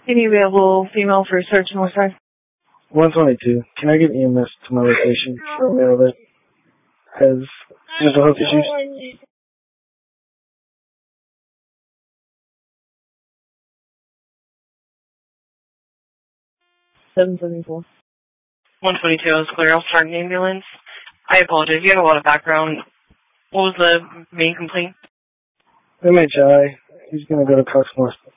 Any available female for search north side? 122. Can I get EMS to my location for a male that has mental health issues? $774. 122 is clear. I'll start an ambulance. I apologize. You have a lot of background. What was the main complaint? MHI. He's going to go to Cox Morris.